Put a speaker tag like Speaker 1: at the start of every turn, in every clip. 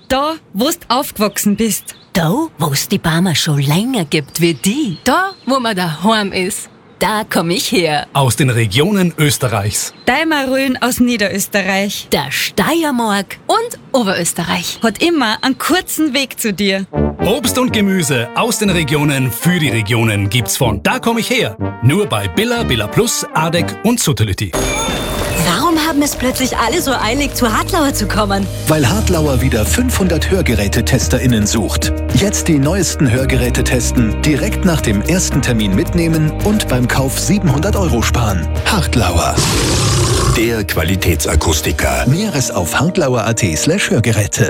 Speaker 1: Da, wo du aufgewachsen bist.
Speaker 2: Da, wo es die Barmer schon länger gibt wie die.
Speaker 3: Da, wo man daheim ist.
Speaker 2: Da komm ich her.
Speaker 4: Aus den Regionen Österreichs.
Speaker 1: Deimarön aus Niederösterreich.
Speaker 2: Der Steiermark.
Speaker 3: Und Oberösterreich.
Speaker 1: Hat immer einen kurzen Weg zu dir.
Speaker 4: Obst und Gemüse aus den Regionen für die Regionen gibt's von Da komm ich her. Nur bei Billa, Billa Plus, Adek und Suttility.
Speaker 2: Warum haben es plötzlich alle so eilig, zu Hartlauer zu kommen?
Speaker 5: Weil Hartlauer wieder 500 Hörgerätetesterinnen sucht. Jetzt die neuesten Hörgeräte testen, direkt nach dem ersten Termin mitnehmen und beim Kauf 700 € sparen. Hartlauer.
Speaker 6: Der Qualitätsakustiker.
Speaker 5: Näheres auf hartlauer.at/Hörgeräte.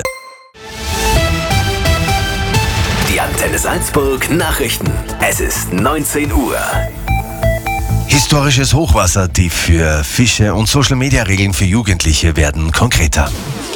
Speaker 6: Die Antenne Salzburg Nachrichten. Es ist 19 Uhr.
Speaker 7: Historisches Hochwasser, die für Fische und Social-Media-Regeln für Jugendliche werden konkreter.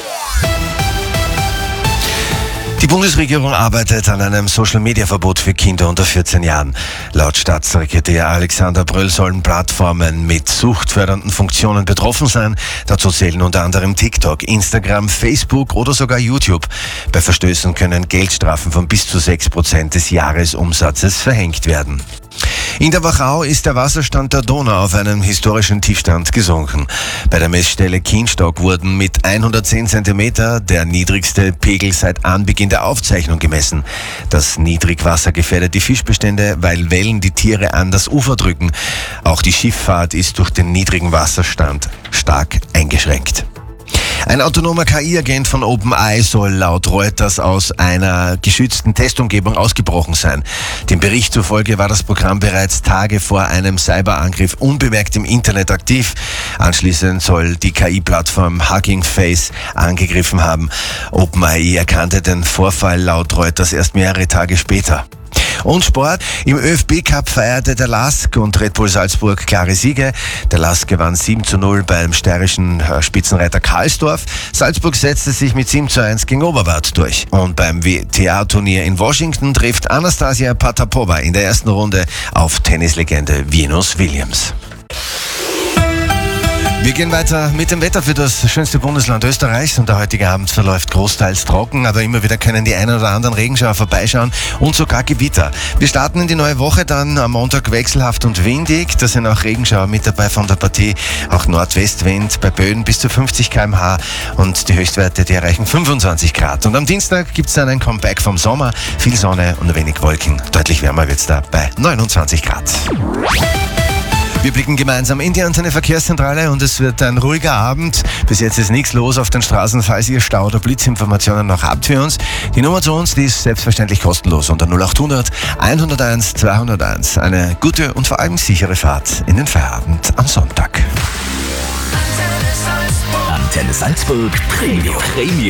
Speaker 7: Die Bundesregierung arbeitet an einem Social-Media-Verbot für Kinder unter 14 Jahren. Laut Staatssekretär Alexander Bröll sollen Plattformen mit suchtfördernden Funktionen betroffen sein. Dazu zählen unter anderem TikTok, Instagram, Facebook oder sogar YouTube. Bei Verstößen können Geldstrafen von bis zu 6% des Jahresumsatzes verhängt werden. In der Wachau ist der Wasserstand der Donau auf einen historischen Tiefstand gesunken. Bei der Messstelle Kienstock wurden mit 110 cm der niedrigste Pegel seit Anbeginn der Aufzeichnung gemessen. Das Niedrigwasser gefährdet die Fischbestände, weil Wellen die Tiere an das Ufer drücken. Auch die Schifffahrt ist durch den niedrigen Wasserstand stark eingeschränkt. Ein autonomer KI-Agent von OpenAI soll laut Reuters aus einer geschützten Testumgebung ausgebrochen sein. Dem Bericht zufolge war das Programm bereits Tage vor einem Cyberangriff unbemerkt im Internet aktiv. Anschließend soll die KI-Plattform Hugging Face angegriffen haben. OpenAI erkannte den Vorfall laut Reuters erst mehrere Tage später. Und Sport. Im ÖFB-Cup feierte der LASK und Red Bull Salzburg klare Siege. Der LASK gewann 7:0 beim steirischen Spitzenreiter Karlsdorf. Salzburg setzte sich mit 7:1 gegen Oberwart durch. Und beim WTA-Turnier in Washington trifft Anastasia Potapova in der ersten Runde auf Tennislegende Venus Williams. Wir gehen weiter mit dem Wetter für das schönste Bundesland Österreichs und der heutige Abend verläuft großteils trocken, aber immer wieder können die einen oder anderen Regenschauer vorbeischauen und sogar Gewitter. Wir starten in die neue Woche dann am Montag wechselhaft und windig, da sind auch Regenschauer mit dabei von der Partie, auch Nordwestwind bei Böen bis zu 50 km/h und die Höchstwerte, die erreichen 25 Grad. Und am Dienstag gibt es dann ein Comeback vom Sommer, viel Sonne und ein wenig Wolken, deutlich wärmer wird es da bei 29 Grad. Wir blicken gemeinsam in die Antenne Verkehrszentrale und es wird ein ruhiger Abend. Bis jetzt ist nichts los auf den Straßen. Falls ihr Stau- oder Blitzinformationen noch habt für uns, die Nummer zu uns, die ist selbstverständlich kostenlos unter 0800 101 201. Eine gute und vor allem sichere Fahrt in den Feierabend am Sonntag.
Speaker 6: Antenne Salzburg Premium.